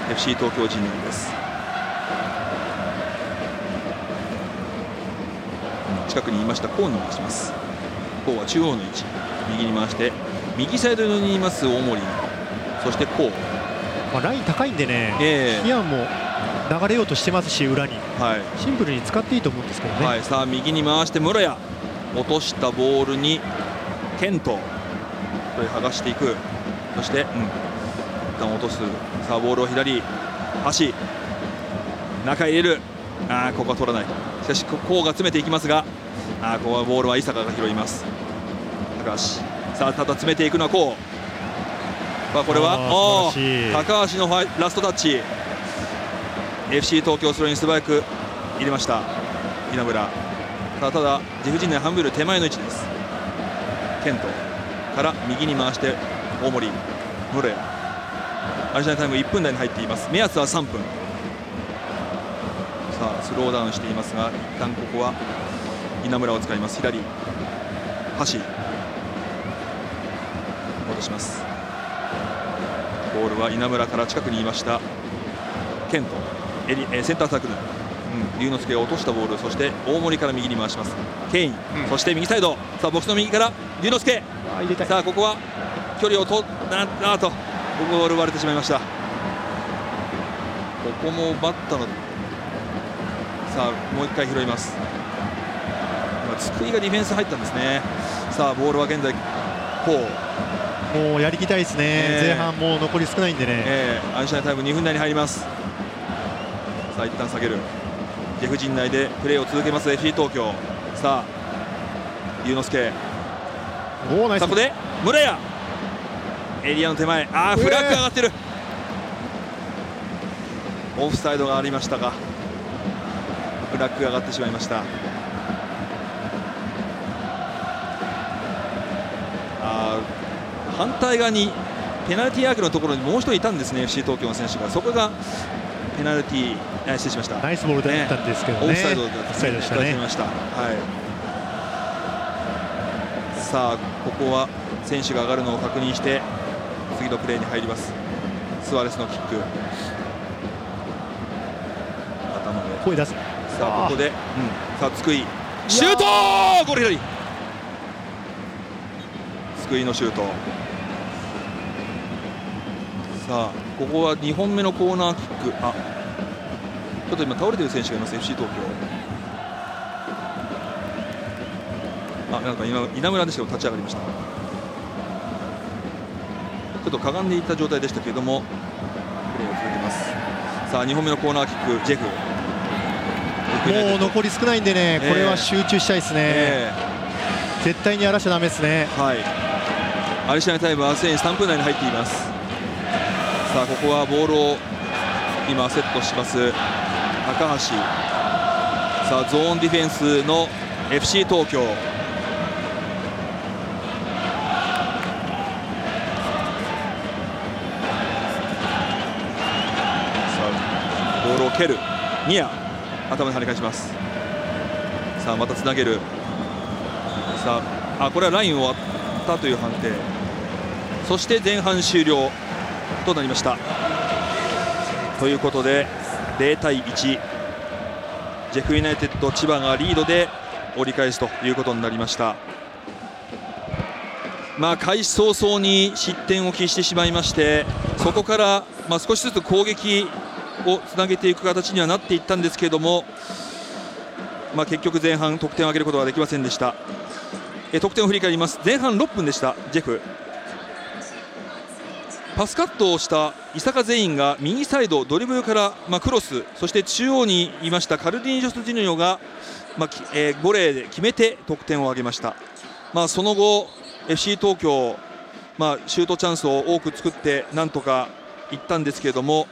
FC 東京陣内です。近くにいましたコーンに回します。コーは中央の位置、右に回して右サイドにいます大森、そしてコー、 ライン高いんでね、イアンも流れようとしてますし、裏に、シンプルに使っていいと思うんですけどね。 さあ右に回して室谷、落としたボールにケント、剥がしていく。そして、一旦落とす。さあボールを左足中入れる。ここは取らない。しかしコーが詰めていきますが、ここはボールは伊坂が拾います。高橋、さあただ詰めていくのはコー。これは高橋のラストタッチ。 FC 東京スローインストライク入れました稲村。ただジェフ陣内半分より手前の位置です。ケントから右に回して大森、室谷。アディショナルタイム1分台に入っています。目安は3分。さあスローダウンしていますが、一旦ここは稲村を使います。左橋戻します。ボールは稲村から近くにいましたケント、センターサークル、龍之介が落としたボール、そして大森から右に回しますケイン、そして右サイド、さあボックスの右から龍之介。さあここは距離をとボール割れてしまいました。ここもバッターの、さあもう一回拾います。津久井がディフェンス入ったんですね。さあボールは現在こう、 もうやりきたいですね。前半もう残り少ないんでね。 アディショナルタイム2分台に入ります。さあ一旦下げる。ジェフ陣内でプレーを続けます FC 東京。さあ龍之介、そこで室谷、エリアの手前、フラッグ上がってる。オフサイドがありましたがフラッグが上がってしまいました。反対側にペナルティーアークのところにもう一人いたんですね、 FC 東京の選手が。そこがペナルティー、失礼しました、 ナイスボールだったんですけどね、 オフサイドでしたね。さあここは選手が上がるのを確認して次のプレーに入ります。スアレスのキック、頭で声出す。 さあここで、さあ津久井シュート、ゴール左、津久井のシュート。さあここは2本目のコーナーキック、ちょっと今倒れている選手がいます FC 東京。なんか今稲村でしたけど立ち上がりました。ちょっとかがんでいた状態でしたけれどもプレーを続けます。さあ2本目のコーナーキック、ジェフ、 もう残り少ないんでね、これは集中したいですね。絶対にやらしちゃだめですね。 アディショナルタイムはすでに3分台に入っています。さあここはボールを今セットします高橋。さあゾーンディフェンスの FC 東京。ボールを蹴るニア、頭で跳ね返します。さあまたつなげる。さあこれはラインを割ったという判定。そして前半終了となりました。ということで0対1、ジェフユナイテッド千葉がリードで折り返すということになりました。開始早々に失点を喫してしまいまして、そこから少しずつ攻撃をつなげていく形にはなっていったんですけれども、結局前半得点を挙げることができませんでした。得点を振り返ります。前半6分でした。ジェフパスカットをした伊坂全員が右サイドドリブルからクロス、そして中央にいましたカルディニジョス・ジュニオがボレーで決めて得点を挙げました。その後 FC 東京、シュートチャンスを多く作ってなんとかいったんですけれども、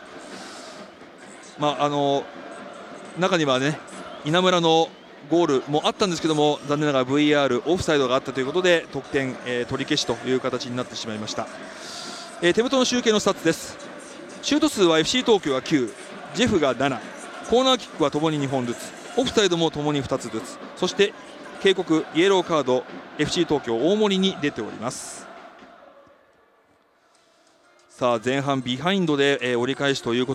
中にはね稲村のゴールもあったんですけども、残念ながら VR オフサイドがあったということで得点、取り消しという形になってしまいました。手元の集計のスタッツです。シュート数は FC 東京が9、ジェフが7、コーナーキックはともに2本ずつ、オフサイドもともに2つずつ、そして警告イエローカード FC 東京大森に出ております。さあ前半ビハインドで折り返しということ